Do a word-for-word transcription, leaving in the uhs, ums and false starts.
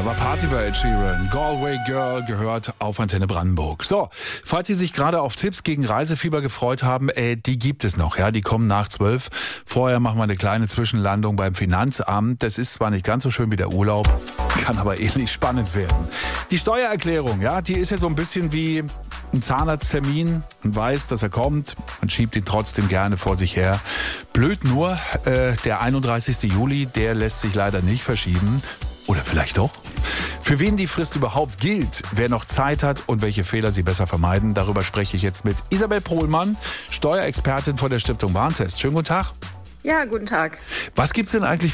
war Party bei Ed Sheeran. Galway Girl gehört auf Antenne Brandenburg. So, falls Sie sich gerade auf Tipps gegen Reisefieber gefreut haben, äh, die gibt es noch. Ja, die kommen nach zwölf. Vorher machen wir eine kleine Zwischenlandung beim Finanzamt. Das ist zwar nicht ganz so schön wie der Urlaub, kann aber ähnlich spannend werden. Die Steuererklärung, ja, die ist ja so ein bisschen wie ein Zahnarzttermin. Man weiß, dass er kommt. Man schiebt ihn trotzdem gerne vor sich her. Blöd nur, äh, der einunddreißigste Juli, der lässt sich leider nicht verschieben. Oder vielleicht doch? Für wen die Frist überhaupt gilt, wer noch Zeit hat und welche Fehler Sie besser vermeiden, darüber spreche ich jetzt mit Isabel Pohlmann, Steuerexpertin von der Stiftung Warntest. Schönen guten Tag. Ja, guten Tag. Was gibt's denn eigentlich